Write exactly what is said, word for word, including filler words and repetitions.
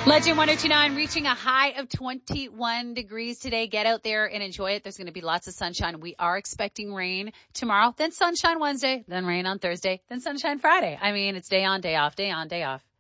Legend one oh two nine reaching a high of twenty-one degrees today. Get out there and enjoy it. There's going to be lots of sunshine. We are expecting rain tomorrow, then sunshine Wednesday, then rain on Thursday, then sunshine Friday. I mean, it's day on, day off, day on, day off.